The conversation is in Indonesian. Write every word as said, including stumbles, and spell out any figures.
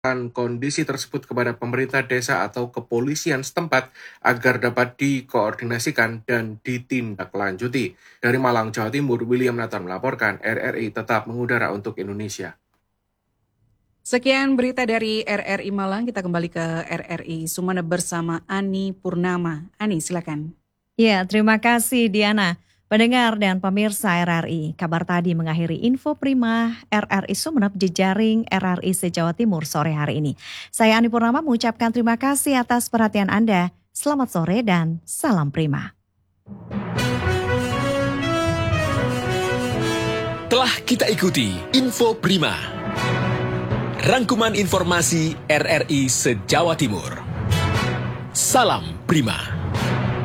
kondisi tersebut kepada pemerintah desa atau kepolisian setempat agar dapat dikoordinasikan dan ditindaklanjuti. Dari Malang, Jawa Timur, William Nathan melaporkan, R R I tetap mengudara untuk Indonesia. Sekian berita dari R R I Malang, kita kembali ke R R I Sumeneb bersama Ani Purnama. Ani, silakan. Ya, terima kasih Diana. Pendengar dan pemirsa R R I, kabar tadi mengakhiri info Prima R R I Sumeneb jejaring R R I se-Jawa Timur sore hari ini. Saya Ani Purnama mengucapkan terima kasih atas perhatian Anda. Selamat sore dan salam Prima. Telah kita ikuti Info Prima, rangkuman informasi R R I se-Jawa Timur. Salam Prima.